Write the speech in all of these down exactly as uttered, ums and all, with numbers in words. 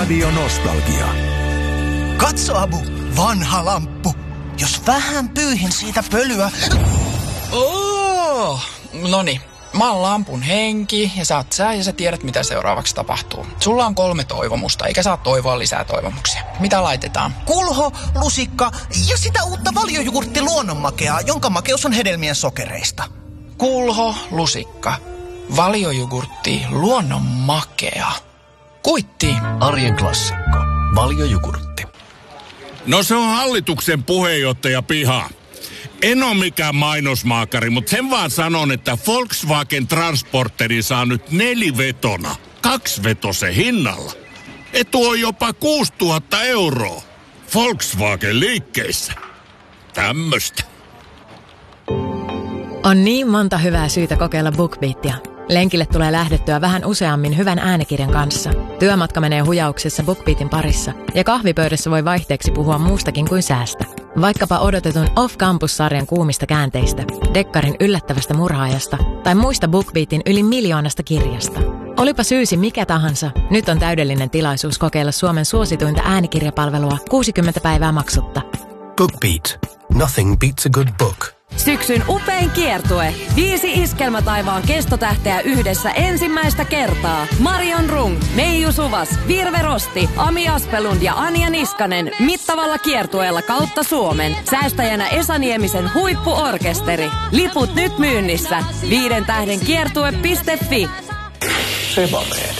Radio Nostalgia. Katso, Abu, vanha lamppu. Jos vähän pyyhin siitä pölyä... Oh, noni. Mä oon lampun henki ja sä oot sä ja sä tiedät mitä seuraavaksi tapahtuu. Sulla on kolme toivomusta, eikä saa toivoa lisää toivomuksia. Mitä laitetaan? Kulho, lusikka ja sitä uutta valiojugurtti luonnonmakeaa, jonka makeus on hedelmien sokereista. Kulho, lusikka, valiojugurtti, luonnonmakea. Kuitti. Arjen klassikko. Valiojugurtti. No se on hallituksen puheenjohtaja piha. En ole mikään mainosmaakari, mutta sen vaan sanon, että Volkswagen Transporteri saa nyt nelivetona, kaksivetosen hinnalla. Etu on jopa kuusituhatta euroa. Volkswagen liikkeissä. Tämmöstä. On niin monta hyvää syytä kokeilla BookBeatia. Lenkille tulee lähdettyä vähän useammin hyvän äänikirjan kanssa. Työmatka menee hujauksessa BookBeatin parissa ja kahvipöydässä voi vaihteeksi puhua muustakin kuin säästä. Vaikkapa odotetun Off-Campus-sarjan kuumista käänteistä, Dekkarin yllättävästä murhaajasta tai muista BookBeatin yli miljoonasta kirjasta. Olipa syysi mikä tahansa, nyt on täydellinen tilaisuus kokeilla Suomen suosituinta äänikirjapalvelua kuusikymmentä päivää maksutta. BookBeat. Nothing beats a good book. Syksyn upein kiertue. Viisi iskelmätaivaan kestotähteä yhdessä ensimmäistä kertaa. Marion Rung, Meiju Suvas, Virve Rosti, Ami Aspelund ja Anja Niskanen mittavalla kiertueella kautta Suomen. Säästäjänä Esa Niemisen huippuorkesteri. Liput nyt myynnissä. Viiden tähden kiertue piste fi. Sebamed.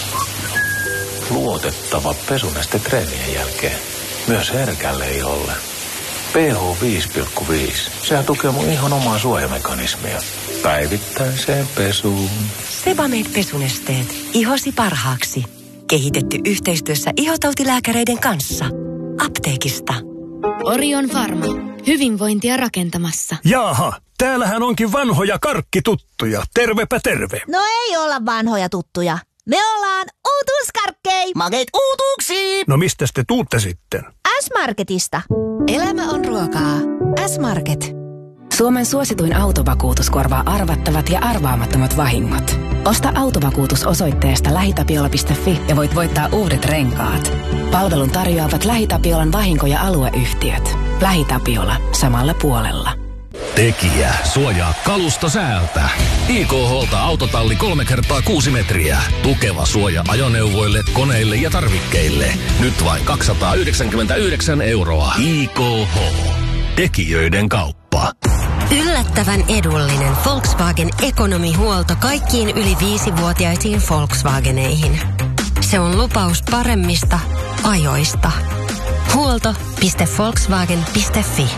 Luotettava pesuneste treenien jälkeen. Myös herkälle iholle. pH viisi pilkku viisi. Sehän tukee mun ihon omaa suojamekanismia. Päivittäiseen pesuun. Sebamed pesunesteet. Ihosi parhaaksi. Kehitetty yhteistyössä ihotautilääkäreiden kanssa. Apteekista. Orion Pharma. Hyvinvointia rakentamassa. Jaaha, täällähän onkin vanhoja karkkituttuja. Tervepä terve. No ei olla vanhoja tuttuja. Me ollaan uutuuskarkkei. Makeet uutuuksia. No mistä te tuutte sitten? S-Marketista. Elämä on ruokaa. S-Market. Suomen suosituin autovakuutus korvaa arvattavat ja arvaamattomat vahingot. Osta autovakuutus osoitteesta lähitapiola piste fi ja voit voittaa uudet renkaat. Palvelun tarjoavat LähiTapiolan vahinko- ja alueyhtiöt. LähiTapiola. Samalla puolella. Tekijä suojaa kalusto säältä. I K H:lta autotalli kolme kertaa kuusi metriä. Tukeva suoja ajoneuvoille, koneille ja tarvikkeille. Nyt vain kaksisataayhdeksänkymmentäyhdeksän euroa. I K H. Tekijöiden kauppa. Yllättävän edullinen Volkswagen ekonomihuolto kaikkiin yli viisivuotiaisiin Volkswageneihin. Se on lupaus paremmista ajoista. Huolto piste volkswagen piste fi.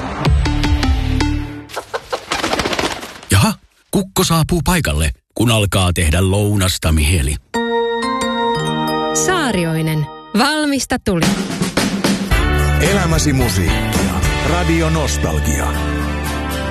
Jaha, kukko saapuu paikalle, kun alkaa tehdä lounasta mieli. Saarioinen. Valmista tuli. Elämäsi musiikkia. Radio Nostalgia.